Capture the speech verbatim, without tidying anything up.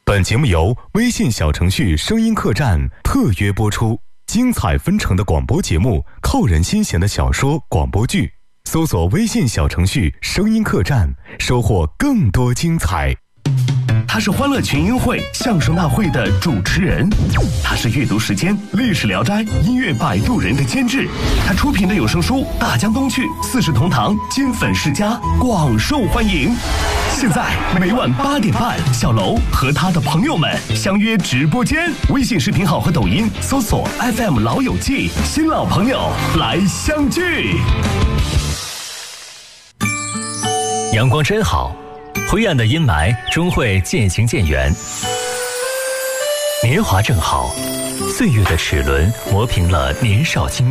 本节目由微信小程序声音客栈特约播出，精彩纷呈的广播节目，扣人心弦的小说广播剧，搜索微信小程序声音客栈，收获更多精彩。 他是欢乐群英会相声大会的主持人，他是阅读时间历史聊斋音乐摆渡人的监制，他出品的有声书《大江东去》四世同堂金粉世家广受欢迎。现在每晚八点半，小楼和他的朋友们相约直播间，微信视频号和抖音搜索 F M 老友记，新老朋友来相聚。 阳光真好，灰暗的阴霾终会渐行渐远。年华正好，岁月的齿轮磨平了年少轻